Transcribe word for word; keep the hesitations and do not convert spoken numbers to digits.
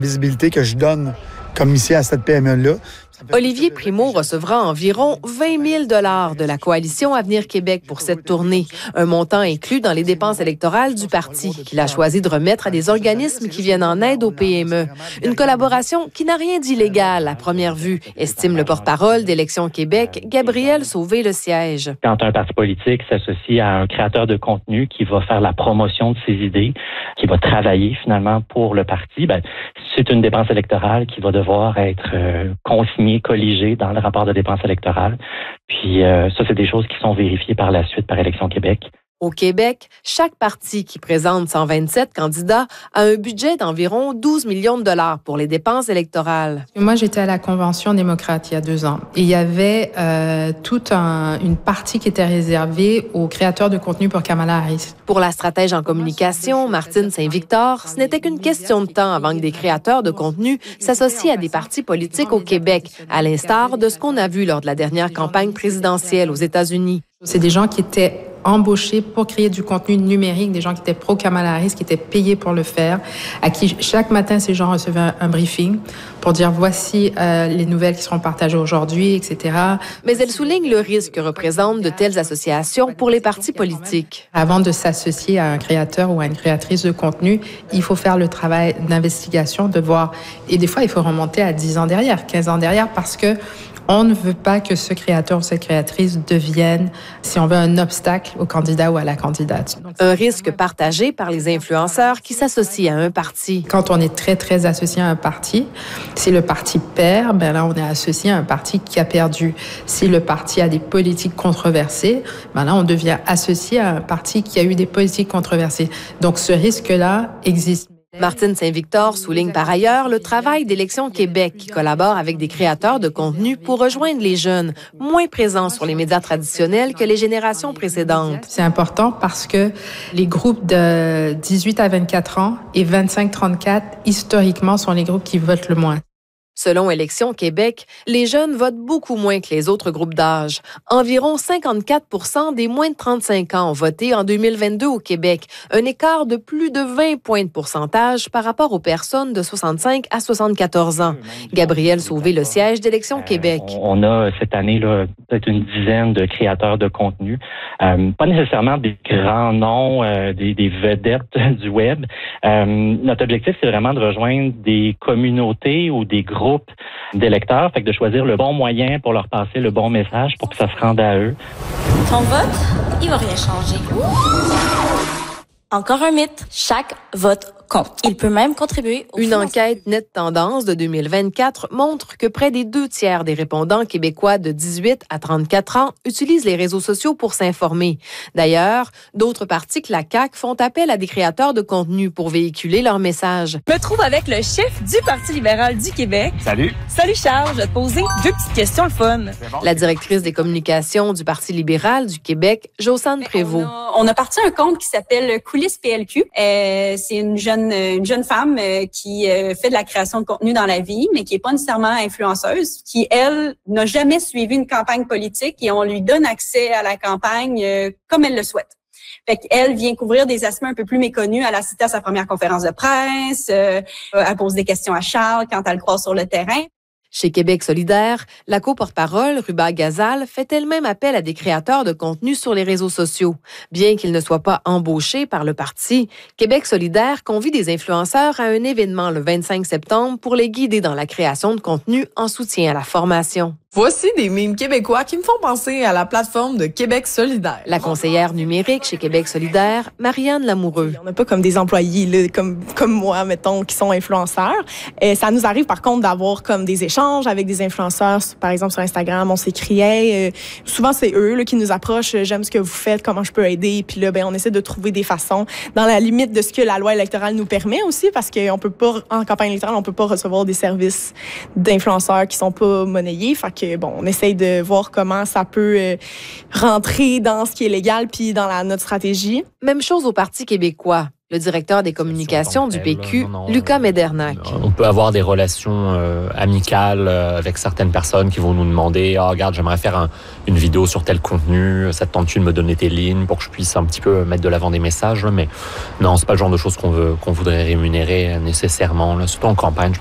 Visibilité que je donne comme ici à cette P M E-là. Olivier Primo recevra environ vingt mille dollars de la Coalition Avenir Québec pour cette tournée, un montant inclus dans les dépenses électorales du parti, qu'il a choisi de remettre à des organismes qui viennent en aide aux P M E. Une collaboration qui n'a rien d'illégal à première vue, estime le porte-parole d'Élections Québec, Gabriel Sauvé-Lesiège. Quand un parti politique s'associe à un créateur de contenu qui va faire la promotion de ses idées, qui va travailler finalement pour le parti, ben, c'est une dépense électorale qui va devoir être euh, consignée, colligée dans le rapport de dépenses électorales. Puis euh, ça, c'est des choses qui sont vérifiées par la suite par Élections Québec. Au Québec, chaque parti qui présente cent vingt-sept candidats a un budget d'environ douze millions de dollars pour les dépenses électorales. Moi, j'étais à la Convention démocrate il y a deux ans. Et il y avait euh, toute un, une partie qui était réservée aux créateurs de contenu pour Kamala Harris. Pour la stratège en communication, Martine Saint-Victor, ce n'était qu'une question de temps avant que des créateurs de contenu s'associent à des partis politiques au Québec, à l'instar de ce qu'on a vu lors de la dernière campagne présidentielle aux États-Unis. C'est des gens qui étaient embauchés pour créer du contenu numérique, des gens qui étaient pro-Kamala Harris, qui étaient payés pour le faire, à qui chaque matin, ces gens recevaient un, un briefing pour dire voici euh, les nouvelles qui seront partagées aujourd'hui, et cetera. Mais elle souligne le risque que représentent de telles associations pour les partis politiques. Avant de s'associer à un créateur ou à une créatrice de contenu, il faut faire le travail d'investigation, de voir, et des fois, il faut remonter à dix ans derrière, quinze ans derrière, parce que on ne veut pas que ce créateur ou cette créatrice devienne, si on veut, un obstacle au candidat ou à la candidate. Un risque partagé par les influenceurs qui s'associent à un parti. Quand on est très, très associé à un parti, si le parti perd, ben là, on est associé à un parti qui a perdu. Si le parti a des politiques controversées, ben là, on devient associé à un parti qui a eu des politiques controversées. Donc, ce risque-là existe. Martine Saint-Victor souligne par ailleurs le travail d'Élections Québec qui collabore avec des créateurs de contenu pour rejoindre les jeunes, moins présents sur les médias traditionnels que les générations précédentes. C'est important parce que les groupes de dix-huit à vingt-quatre ans et vingt-cinq à trente-quatre, historiquement, sont les groupes qui votent le moins. Selon Élections Québec, les jeunes votent beaucoup moins que les autres groupes d'âge. Environ cinquante-quatre pour cent des moins de trente-cinq ans ont voté en deux mille vingt-deux au Québec, un écart de plus de vingt points de pourcentage par rapport aux personnes de soixante-cinq à soixante-quatorze ans. Gabriel Sauvé-Lesiège d'Élections Québec. Euh, on a cette année là peut-être une dizaine de créateurs de contenu, euh, pas nécessairement des grands noms, euh, des, des vedettes du web. Euh, notre objectif, c'est vraiment de rejoindre des communautés ou des groupes d'électeurs, fait que de choisir le bon moyen pour leur passer le bon message pour que ça se rende à eux. Ton vote, il va rien changer. Encore un mythe, chaque vote compte. Il peut même contribuer au Une financement. enquête Net Tendance de deux mille vingt-quatre montre que près des deux tiers des répondants québécois de dix-huit à trente-quatre ans utilisent les réseaux sociaux pour s'informer. D'ailleurs, d'autres partis que la C A Q font appel à des créateurs de contenu pour véhiculer leurs messages. Je me trouve avec le chef du Parti libéral du Québec. Salut. Salut Charles, je vais te poser deux petites questions le fun. La directrice des communications du Parti libéral du Québec, Josane Prévost. On a, on a parti un compte qui s'appelle Coulisses P L Q. Euh, c'est une jeune une jeune femme euh, qui euh, fait de la création de contenu dans la vie, mais qui est pas nécessairement influenceuse, qui, elle, n'a jamais suivi une campagne politique et on lui donne accès à la campagne euh, comme elle le souhaite. Fait qu'elle vient couvrir des aspects un peu plus méconnus. Elle assiste à sa première conférence de presse, euh, elle pose des questions à Charles quand elle le croise sur le terrain. Chez Québec solidaire, la co-porte-parole, Ruba Gazal, fait elle-même appel à des créateurs de contenu sur les réseaux sociaux. Bien qu'ils ne soient pas embauchés par le parti, Québec solidaire convie des influenceurs à un événement le vingt-cinq septembre pour les guider dans la création de contenu en soutien à la formation. Voici des mimes québécois qui me font penser à la plateforme de Québec solidaire. La conseillère numérique chez Québec solidaire, Marianne Lamoureux. On n'a pas comme des employés là, comme, comme moi, mettons, qui sont influenceurs. Et ça nous arrive, par contre, d'avoir comme des échanges avec des influenceurs. Par exemple, sur Instagram, on s'écrit hey, euh, souvent, c'est eux là, qui nous approchent. J'aime ce que vous faites, comment je peux aider. Puis là, ben, on essaie de trouver des façons dans la limite de ce que la loi électorale nous permet aussi, parce qu'on peut pas, en campagne électorale, on peut pas recevoir des services d'influenceurs qui sont pas monnayés. Fait que, bon, on essaye de voir comment ça peut euh, rentrer dans ce qui est légal puis dans la, notre stratégie. Même chose au Parti québécois. Le directeur des communications du P Q, Lucas Medernac. On peut avoir des relations euh, amicales euh, avec certaines personnes qui vont nous demander « Ah, oh, regarde, j'aimerais faire un, une vidéo sur tel contenu, ça te tente-tu de me donner tes lignes pour que je puisse un petit peu mettre de l'avant des messages ?» Mais non, c'est pas le genre de choses qu'on veut, qu'on voudrait rémunérer nécessairement, là, surtout en campagne.